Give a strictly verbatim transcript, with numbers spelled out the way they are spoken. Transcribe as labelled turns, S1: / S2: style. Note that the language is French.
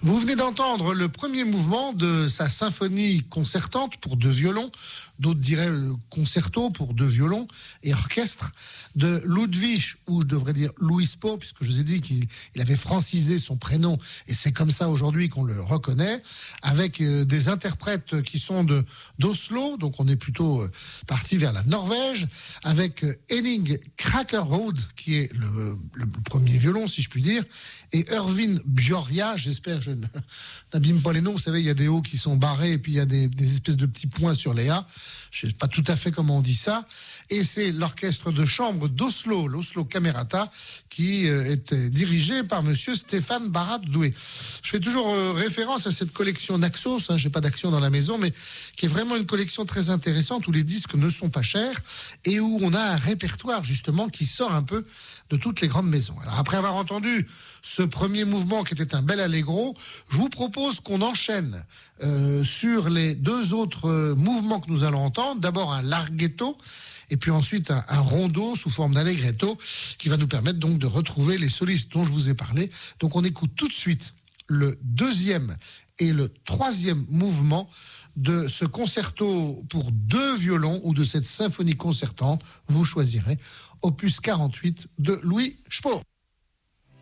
S1: Vous venez d'entendre le premier mouvement de sa symphonie concertante pour deux violons, d'autres diraient concerto pour deux violons et orchestre, de Ludwig, ou je devrais dire Louis Spohr, puisque je vous ai dit qu'il il avait francisé son prénom, et c'est comme ça aujourd'hui qu'on le reconnaît, avec euh, des interprètes qui sont de, d'Oslo, donc on est plutôt euh, parti vers la Norvège, avec euh, Henning Krakerrod, qui est le, le premier violon, si je puis dire, et Erwin Bjorja, j'espère que je n'abîme pas les noms, vous savez, il y a des hauts qui sont barrés, et puis il y a des, des espèces de petits points sur les A, je ne sais pas tout à fait comment on dit ça, et c'est l'orchestre de chambre d'Oslo, l'Oslo Camerata, qui euh, est dirigé par monsieur Stéphane Barat-Doué. Je fais toujours euh, référence à cette collection Naxos, hein, je n'ai pas d'action dans la maison, mais qui est vraiment une collection très intéressante, où les disques ne sont pas chers, et où on a un répertoire, justement, qui sort un peu de toutes les grandes maisons. Alors, après avoir entendu ce premier mouvement qui était un bel allegro, je vous propose qu'on enchaîne euh, sur les deux autres euh, mouvements que nous allons entendre. D'abord un larghetto, et puis ensuite un, un rondo sous forme d'allegretto, qui va nous permettre donc de retrouver les solistes dont je vous ai parlé. Donc on écoute tout de suite le deuxième et le troisième mouvement de ce concerto pour deux violons, ou de cette symphonie concertante, vous choisirez, opus quarante-huit de Louis Spohr.